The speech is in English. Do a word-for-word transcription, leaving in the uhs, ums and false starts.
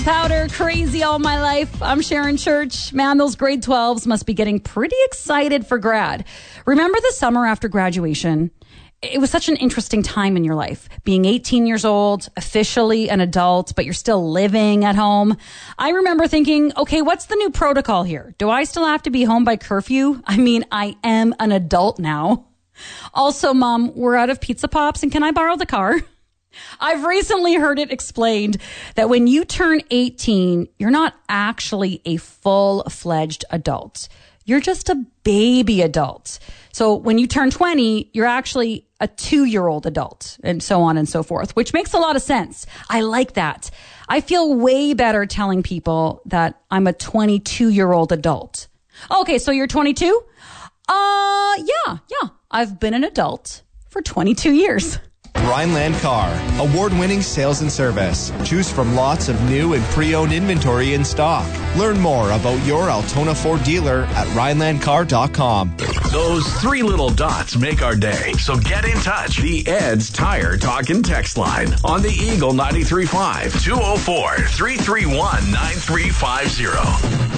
Powder, crazy all my life. I'm Sharon Church. Man, those grade twelves must be getting pretty excited for grad. Remember the summer after graduation? It was such an interesting time in your life. Being eighteen years old, officially an adult, but you're still living at home. I remember thinking, okay, what's the new protocol here? Do I still have to be home by curfew? I mean, I am an adult now. Also, Mom, we're out of Pizza Pops, and can I borrow the car? I've recently heard it explained that when you turn eighteen, you're not actually a full-fledged adult. You're just a baby adult. So when you turn twenty, you're actually a two-year-old adult, and so on and so forth, which makes a lot of sense. I like that. I feel way better telling people that I'm a twenty-two-year-old adult. Okay, so you're twenty-two? Uh, yeah, yeah. I've been an adult for twenty-two years. Rhineland Car, award-winning sales and service. Choose from lots of new and pre-owned inventory in stock. Learn more about your Altona Ford dealer at Rhineland Car dot com. Those three little dots make our day, so get in touch. The Ed's Tire Talk and Text line on the Eagle ninety-three point five, two oh four, three three one, nine three five zero.